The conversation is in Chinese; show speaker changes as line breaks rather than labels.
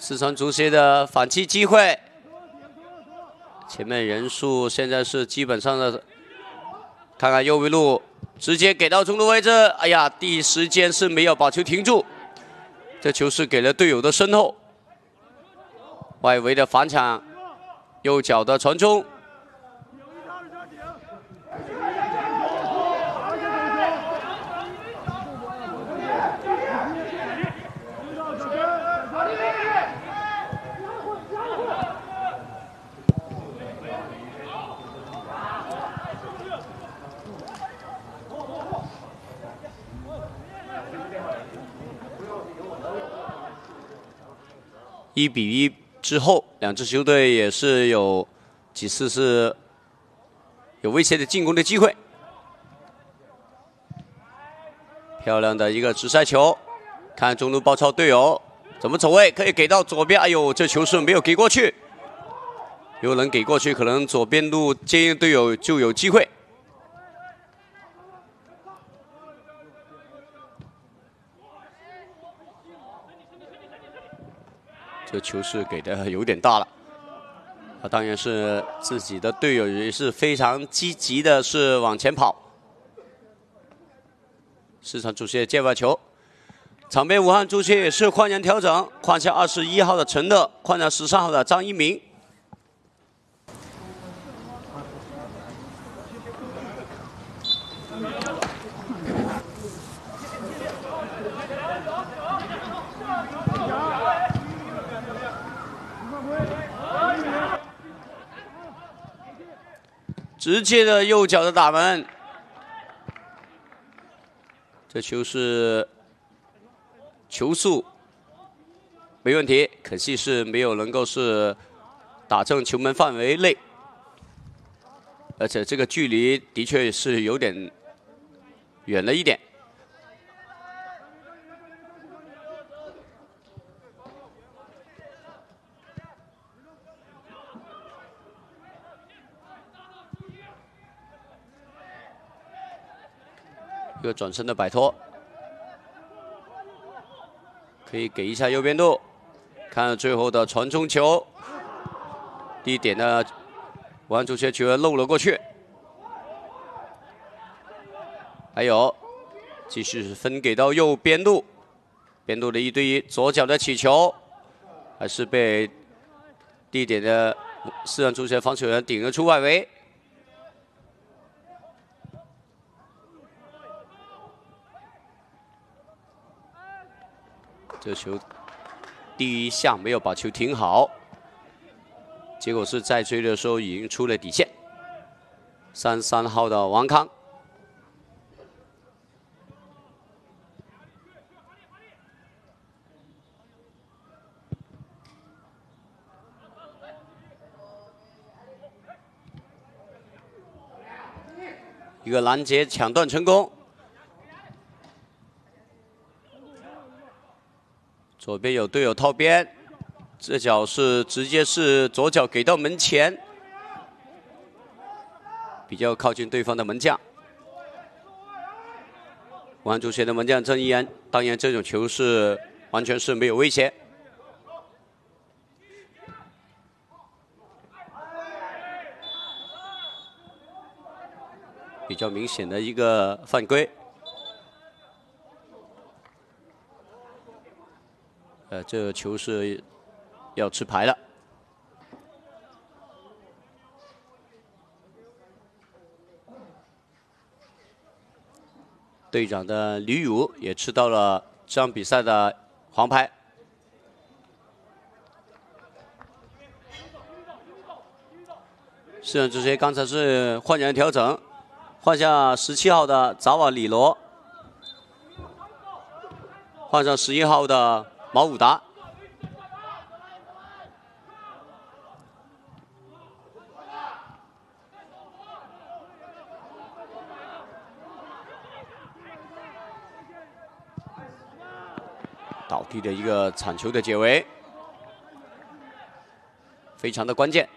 四川足协的反击机会，前面人数现在是基本上的。看看右卫路，直接给到中路位置。哎呀，第一时间是没有把球停住，这球是给了队友的身后。外围的反抢，右脚的传中。 1-1之后，两支球队也是有几次是有威胁的进攻的机会。漂亮的一个直塞球，看中路包抄队友怎么走位，可以给到左边。哎呦，这球是没有给过去，如果能给过去，可能左边路接应队友就有机会。 这球是给的有点大了，当然是自己的队友也是非常积极的，是往前跑。四川足协界外球，场边武汉足协也是换人调整，换下21号的陈乐，换上13号的张一鸣。 直接的右脚的打门，这球是球速没问题，可惜是没有能够是打正球门范围内，而且这个距离的确是有点远了一点。 一个转身的摆脱，可以给一下右边路，看最后的传中球，第一点呢，武汉足协球员漏了过去，还有继续分给到右边路，边路的1对1，左脚的起球，还是被第一点的四川足协防守员顶了出外围。 这球第一项没有把球停好，结果是在追的时候已经出了底线。33号的王康，一个拦截抢断成功。 左边有队友套边，这脚是直接是左脚给到门前，比较靠近对方的门将。武汉足协的门将郑一安，当然这种球是完全是没有威胁。比较明显的一个犯规。 这个球是要吃牌了。队长的吕儒也吃到了这场比赛的黄牌。四川足协刚才是换人调整，换下17号的扎瓦里罗，换上11号的 毛武达，倒地的一个铲球的解围，非常的关键。